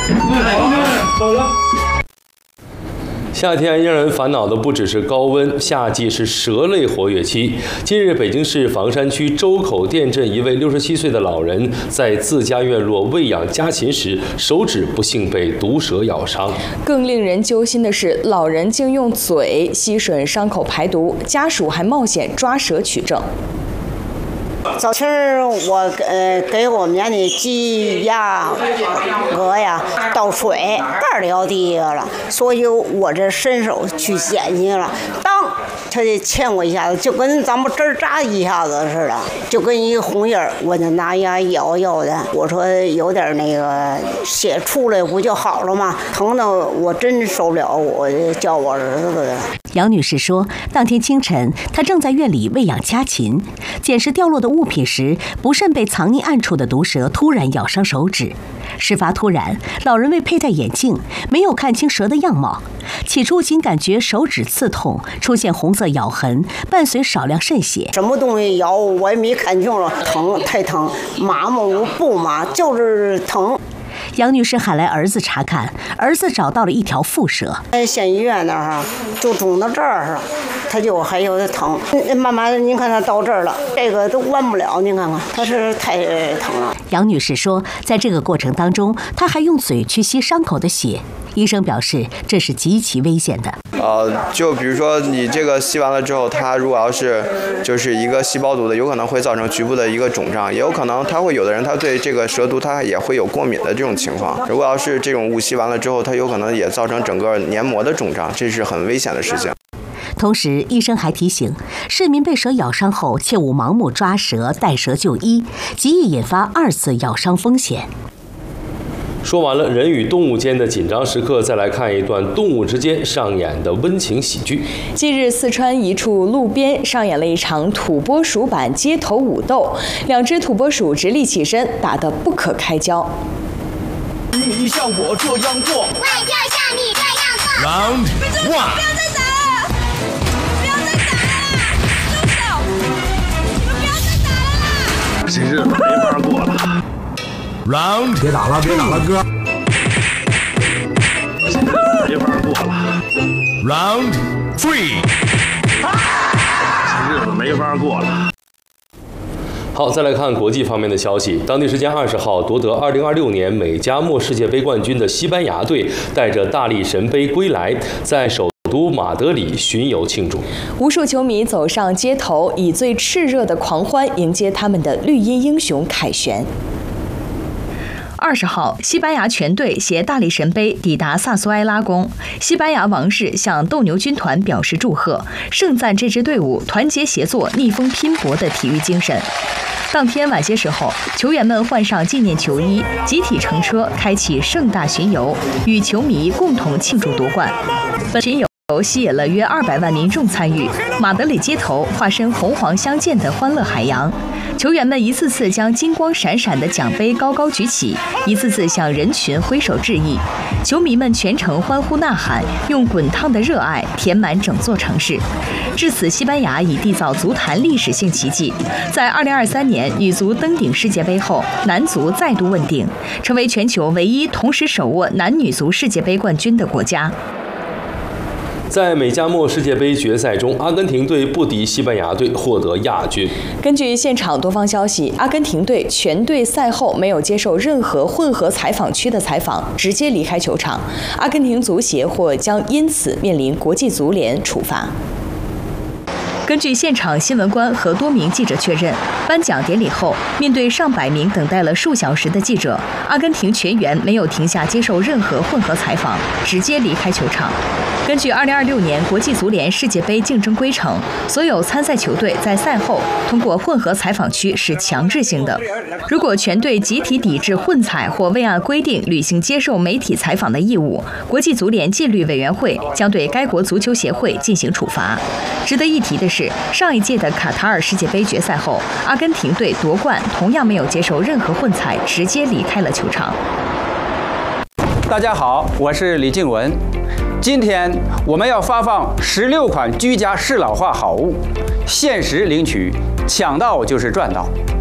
走了。 夏天让人烦恼的不只是高温，夏季是蛇类活跃期。近日，北京市房山区周口店镇一位67岁的老人在自家院落喂养家禽时，手指不幸被毒蛇咬伤。 更令人揪心的是，老人竟用嘴吸吮伤口排毒，家属还冒险抓蛇取证。 早晨我给我们家那鸡鸭鹅呀倒水，盖儿掉地下了，所以我这伸手去捡去了，当他就牵我一下子，就跟咱们针扎一下子似的，就跟一个红印儿，我就拿牙咬咬的。我说有点那个血出来不就好了吗？疼的我真受不了，我就叫我儿子。 杨女士说，当天清晨，她正在院里喂养家禽，捡拾掉落的物品时，不慎被藏匿暗处的毒蛇突然咬伤手指。事发突然，老人未佩戴眼镜，没有看清蛇的样貌。起初仅感觉手指刺痛，出现红色咬痕，伴随少量渗血。 什么东西咬我也没看清楚，疼，太疼，麻吗？我不麻，就是疼。 杨女士喊来儿子查看，儿子找到了一条蝮蛇。 县医院那儿就肿到这儿了，他就还有点疼。慢慢的，您看他到这儿了，这个都弯不了，您看看，他是太疼了。 杨女士说，在这个过程当中，她还用嘴去吸伤口的血。医生表示，这是极其危险的。 就比如说你这个吸完了之后，它如果要是就是一个细胞毒的，有可能会造成局部的一个肿胀，也有可能它会有的人他对这个蛇毒他也会有过敏的这种情况。如果要是这种物吸完了之后，它有可能也造成整个黏膜的肿胀，这是很危险的事情。 同时，医生还提醒市民被蛇咬伤后，切勿盲目抓蛇、带蛇就医，极易引发2次咬伤风险。 说完了人与动物间的紧张时刻，再来看一段动物之间上演的温情喜剧。 近日，四川一处路边上演了一场土拨鼠版街头武斗，2只土拨鼠直立起身，打得不可开交。 你像我这样做， 我就像你这样做。 Round 1。 不要再打了！不要再打了！住手！你们不要再打了啦！ 这日子没法过了。Round 别打了，别打了，哥。没法过了。Round 3。这日子没法过了。 好，再来看国际方面的消息。当地时间20号，夺得2026年美加墨世界杯冠军的西班牙队带着大力神杯归来，在首都马德里巡游庆祝。 无数球迷走上街头，以最炽热的狂欢迎接他们的绿衣英雄凯旋。20号，西班牙全队携大力神杯抵达萨苏埃拉宫，西班牙王室向斗牛军团表示祝贺，盛赞这支队伍团结协作、逆风拼搏的体育精神。当天晚些时候，球员们换上纪念球衣，集体乘车开启盛大巡游，与球迷共同庆祝夺冠。本巡游吸引了约200万民众参与，马德里街头化身红黄相间的欢乐海洋。球员们一次次将金光闪闪的奖杯高高举起，一次次向人群挥手致意。球迷们全程欢呼呐喊，用滚烫的热爱填满整座城市。至此，西班牙已缔造足坛历史性奇迹。在2023年女足登顶世界杯后，男足再度问鼎，成为全球唯一同时手握男女足世界杯冠军的国家。 在美加墨世界杯决赛中，阿根廷队不敌西班牙队，获得亚军。 根据现场多方消息，阿根廷队全队赛后没有接受任何混合采访区的采访，直接离开球场。阿根廷足协或将因此面临国际足联处罚。根据现场新闻官和多名记者确认，颁奖典礼后，面对上百名等待了数小时的记者，阿根廷全员没有停下接受任何混合采访，直接离开球场。根据2026年国际足联世界杯竞争规程，所有参赛球队在赛后通过混合采访区是强制性的。如果全队集体抵制混采或未按规定履行接受媒体采访的义务，国际足联纪律委员会将对该国足球协会进行处罚。值得一提的是，上一届的卡塔尔世界杯决赛后，阿根廷队夺冠同样没有接受任何混采，直接离开了球场。 大家好，我是李静文。今天我们要发放16款居家适老化好物，限时领取，抢到就是赚到。